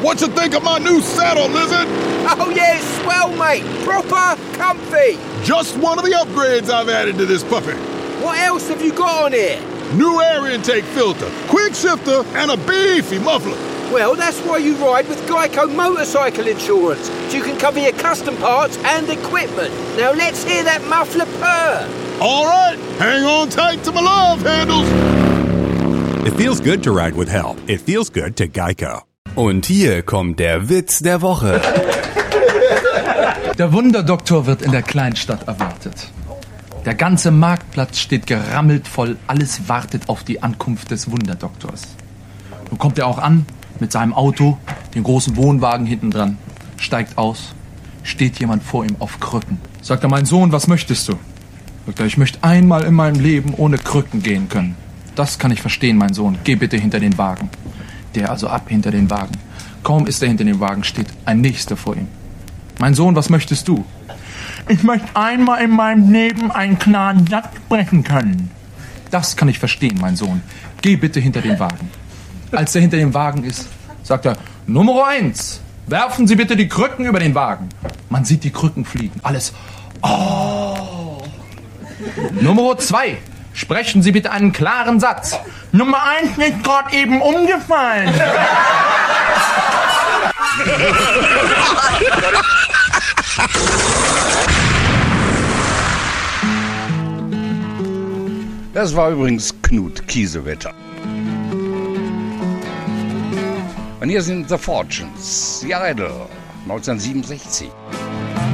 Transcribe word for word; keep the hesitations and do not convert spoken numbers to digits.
What you think of my new saddle, Lizard? Oh yeah, it's swell, mate. Proper comfy. Just one of the upgrades I've added to this puppy. What else have you got on here? New air intake filter, quick shifter, and a beefy muffler. Well, that's why you ride with Geico Motorcycle Insurance, so you can cover your custom parts and equipment. Now let's hear that muffler purr. All right, hang on tight to my love handles. It feels good to ride with help. It feels good to Geico. Und hier kommt der Witz der Woche. Der Wunderdoktor wird in der Kleinstadt erwartet. Der ganze Marktplatz steht gerammelt voll, alles wartet auf die Ankunft des Wunderdoktors. Nun kommt er auch an, mit seinem Auto, den großen Wohnwagen hinten dran, steigt aus, steht jemand vor ihm auf Krücken. Sagt er, mein Sohn, was möchtest du? Sagt er, ich möchte einmal in meinem Leben ohne Krücken gehen können. Das kann ich verstehen, mein Sohn, geh bitte hinter den Wagen. Der also ab hinter den Wagen. Kaum ist er hinter dem Wagen, steht ein Nächster vor ihm. Mein Sohn, was möchtest du? Ich möchte einmal in meinem Leben einen klaren Satz sprechen können. Das kann ich verstehen, mein Sohn. Geh bitte hinter den Wagen. Als er hinter dem Wagen ist, sagt er, Nummer eins, werfen Sie bitte die Krücken über den Wagen. Man sieht die Krücken fliegen. Alles, oh. Nummer zwei, sprechen Sie bitte einen klaren Satz. Nummer eins ist gerade eben umgefallen. Das war übrigens Knut Kiesewetter. Und hier sind The Fortunes, The Idol, neunzehnhundertsiebenundsechzig.